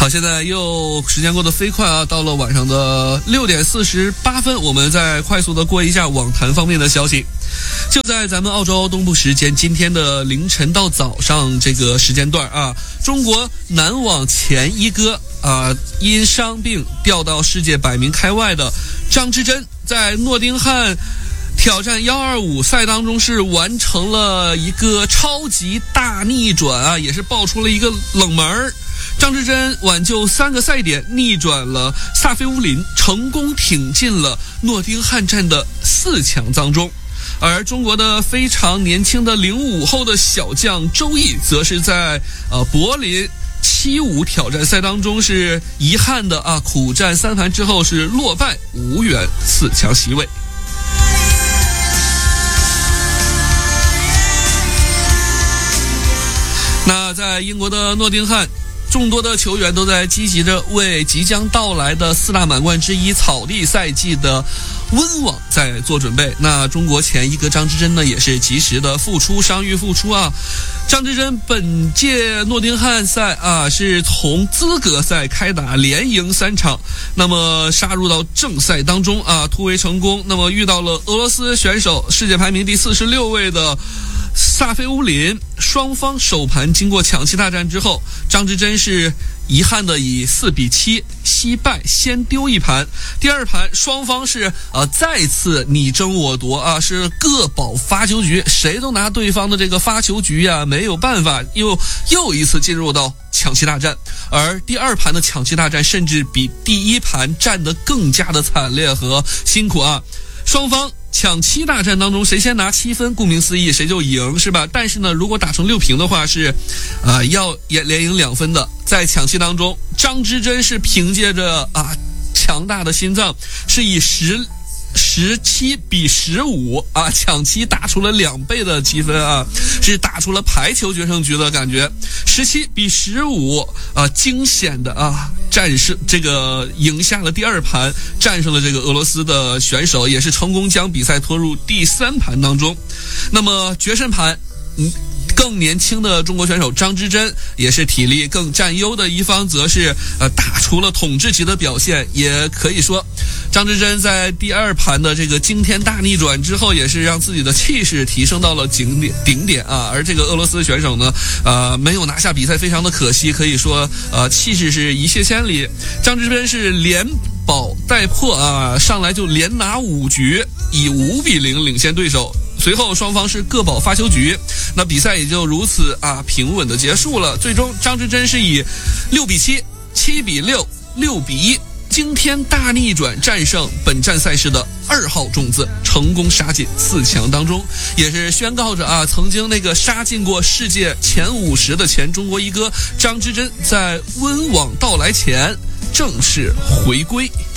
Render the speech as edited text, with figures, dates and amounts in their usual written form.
好，现在又时间过得飞快啊，到了晚上的6点48分，我们再快速的过一下网坛方面的消息。就在咱们澳洲东部时间今天的凌晨到早上这个时间段啊，中国男网前一哥因伤病调到世界百名开外的张之臻，在诺丁汉挑战125赛当中是完成了一个超级大逆转啊，也是爆出了一个冷门。张之臻挽救3个赛点，逆转了萨菲乌林，成功挺进了诺丁汉站的4强当中。而中国的非常年轻的05后的小将周毅，则是在柏林75挑战赛当中是遗憾的苦战3盘之后是落败，无缘4强席位。那在英国的诺丁汉，众多的球员都在积极着为即将到来的4大满贯之一草地赛季的温网在做准备。那中国前一哥张之臻呢，也是及时的复出，伤愈复出啊。张之臻本届诺丁汉赛是从资格赛开打，连赢3场，那么杀入到正赛当中突围成功。那么遇到了俄罗斯选手，世界排名第46位的萨菲乌林，双方首盘经过抢七大战之后，张之臻是遗憾的以4比7惜败，先丢一盘。第二盘双方是再次你争我夺是各保发球局，谁都拿对方的这个发球局没有办法，又一次进入到抢七大战。而第二盘的抢七大战甚至比第一盘战得更加的惨烈和辛苦双方抢七大战当中，谁先拿7分，顾名思义谁就赢，是吧？但是呢，如果打成6平的话，是要连赢2分的。在抢七当中，张之臻是凭借着强大的心脏，是以17比15抢七打出了2倍的积分是打出了排球决胜局的感觉。17比15惊险的战胜这个赢下了第二盘，战胜了这个俄罗斯的选手，也是成功将比赛拖入第3盘当中。那么决胜盘更年轻的中国选手张之臻，也是体力更占优的一方，则是打出了统治级的表现。也可以说张之臻在第二盘的这个惊天大逆转之后，也是让自己的气势提升到了顶点而这个俄罗斯选手呢没有拿下比赛，非常的可惜，可以说气势是一泻千里。张之臻是连保带破上来就连拿5局，以5比0领先对手。随后双方是各保发球局，那比赛也就如此平稳的结束了。最终张之臻是以6比7、7比6、6比1惊天大逆转战胜本站赛事的2号种子，成功杀进4强当中，也是宣告着曾经那个杀进过世界前50的前中国一哥张之臻，在温网到来前正式回归。